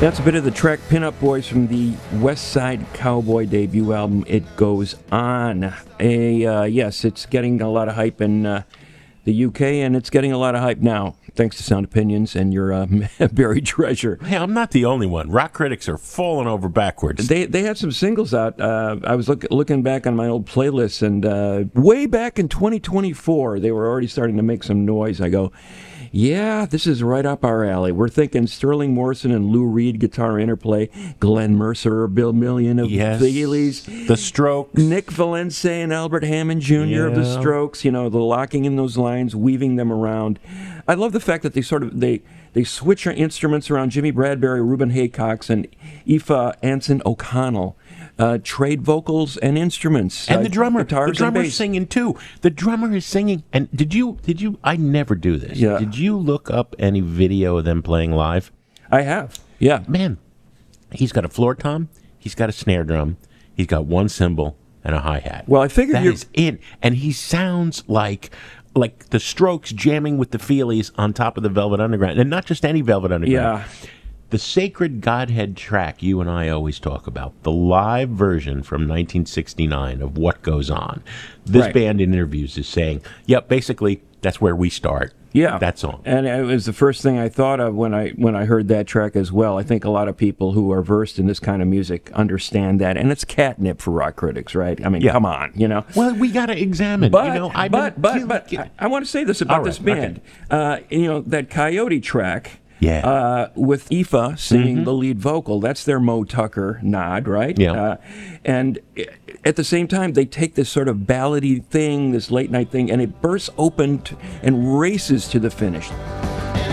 That's a bit of the track Pin-Up Boys from the West Side Cowboy debut album, It Goes On. Yes, it's getting a lot of hype in the UK, and it's getting a lot of hype now, thanks to Sound Opinions and your buried treasure. Hey, I'm not the only one. Rock critics are falling over backwards. They had some singles out. I was looking back on my old playlists, and way back in 2024, they were already starting to make some noise. I go, yeah, this is right up our alley. We're thinking Sterling Morrison and Lou Reed guitar interplay, Glenn Mercer, Bill Million of the Heelys, The Strokes, Nick Valencia and Albert Hammond Jr. of the Strokes. You know, the locking in those lines, weaving them around. I love the fact that they switch instruments around. Jimmy Bradbury, Reuben Haycox, and Aoife Anson O'Connell trade vocals and instruments. And the drummer. Guitars the and drummer's bass. singing too. The drummer is singing. And did you? I never do this. Yeah. Did you look up any video of them playing live? I have. Yeah. Man, he's got a floor tom. He's got a snare drum. He's got one cymbal and a hi-hat. Well, I figured that is it. And he sounds like the Strokes jamming with the Feelies on top of the Velvet Underground. And not just any Velvet Underground. Yeah. The Sacred Godhead track you and I always talk about, the live version from 1969 of What Goes On. This band in interviews is saying, yep, basically, that's where we start. Yeah, that song. And it was the first thing I thought of when I heard that track as well. I think a lot of people who are versed in this kind of music understand that, and it's catnip for rock critics, right? I mean, come on, you know. Well, we got to examine. But, you know, I want to say this about this band. You know, that Coyote track. Yeah. With Aoife singing the lead vocal, that's their Mo Tucker nod, right? Yeah. And at the same time, they take this sort of ballady thing, this late night thing, and it bursts open and races to the finish.